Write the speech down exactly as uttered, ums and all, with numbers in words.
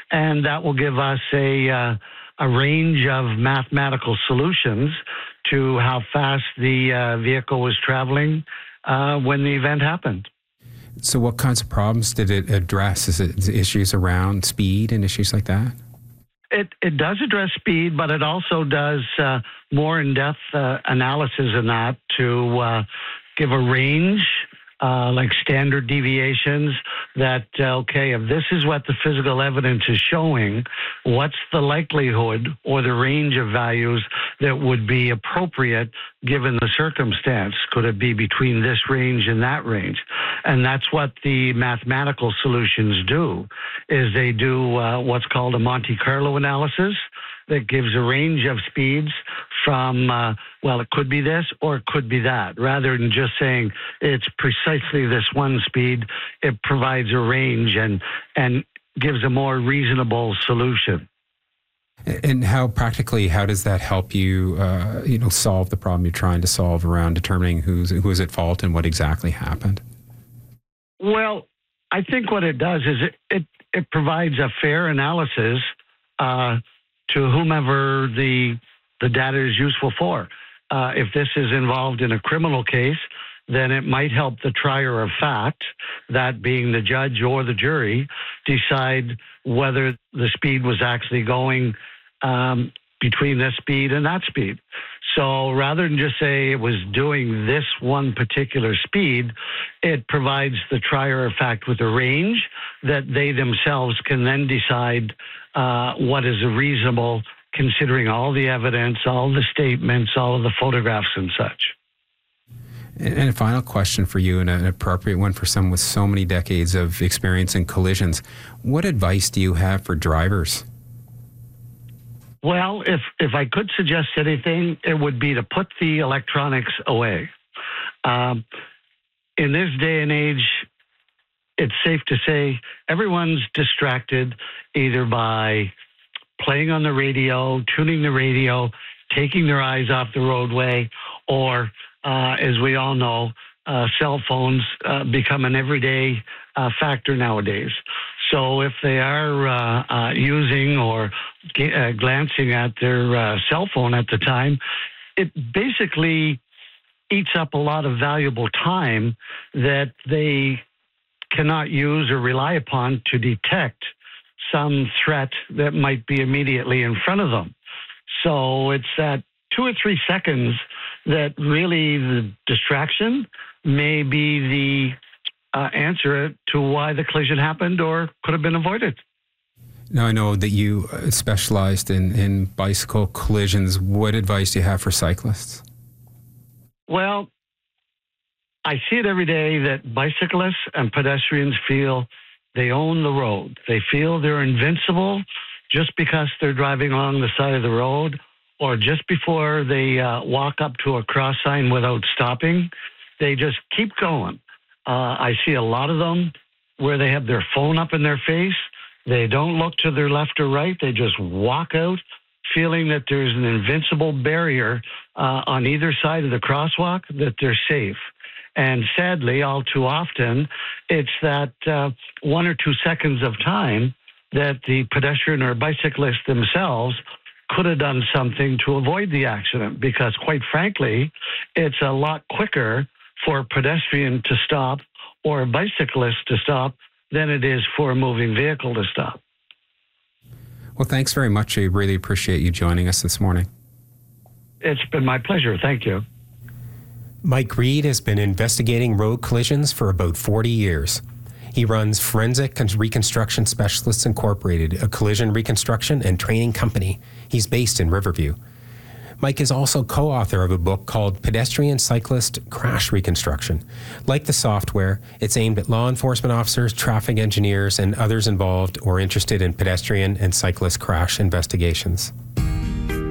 and that will give us a uh, a range of mathematical solutions to how fast the uh, vehicle was traveling uh, when the event happened. So what kinds of problems did it address? Is it issues around speed and issues like that? It it does address speed, but it also does uh, more in-depth uh, analysis in that to uh, give a range, uh, like standard deviations that, uh, okay, if this is what the physical evidence is showing, what's the likelihood or the range of values that would be appropriate given the circumstance? Could it be between this range and that range? And that's what the mathematical solutions do, is they do uh, what's called a Monte Carlo analysis that gives a range of speeds from, uh, well, it could be this or it could be that. Rather than just saying it's precisely this one speed, it provides a range and, and gives a more reasonable solution. And how practically, how does that help you, uh, you know, solve the problem you're trying to solve around determining who's who is at fault and what exactly happened? Well, I think what it does is it it, it provides a fair analysis uh, to whomever the the data is useful for. Uh, if this is involved in a criminal case, then it might help the trier of fact, that being the judge or the jury, decide whether the speed was actually going um, between this speed and that speed. So rather than just say it was doing this one particular speed, it provides the trier of fact with a range that they themselves can then decide uh, what is a reasonable, considering all the evidence, all the statements, all of the photographs and such. And a final question for you, and an appropriate one for someone with so many decades of experience in collisions. What advice do you have for drivers? Well, if, if I could suggest anything, it would be to put the electronics away. Um, in this day and age, it's safe to say everyone's distracted either by playing on the radio, tuning the radio, taking their eyes off the roadway, or Uh, as we all know, uh, cell phones uh, become an everyday uh, factor nowadays. So if they are uh, uh, using or g- uh, glancing at their uh, cell phone at the time, it basically eats up a lot of valuable time that they cannot use or rely upon to detect some threat that might be immediately in front of them. So it's that two or three seconds that really the distraction may be the uh, answer to why the collision happened or could have been avoided. Now, I know that you specialized in, in bicycle collisions. What advice do you have for cyclists? Well, I see it every day that bicyclists and pedestrians feel they own the road. They feel they're invincible just because they're driving along the side of the road, or just before they uh, walk up to a cross sign without stopping, they just keep going. Uh, I see a lot of them where they have their phone up in their face. They don't look to their left or right. They just walk out feeling that there's an invincible barrier uh, on either side of the crosswalk, that they're safe. And sadly, all too often, it's that uh, one or two seconds of time that the pedestrian or bicyclist themselves could have done something to avoid the accident, because quite frankly, it's a lot quicker for a pedestrian to stop or a bicyclist to stop than it is for a moving vehicle to stop. Well, thanks very much. I really appreciate you joining us this morning. It's been my pleasure. Thank you. Mike Reed has been investigating road collisions for about forty years. He runs Forensic Reconstruction Specialists Incorporated, a collision reconstruction and training company. He's based in Riverview. Mike is also co-author of a book called Pedestrian Cyclist Crash Reconstruction. Like the software, it's aimed at law enforcement officers, traffic engineers, and others involved or interested in pedestrian and cyclist crash investigations.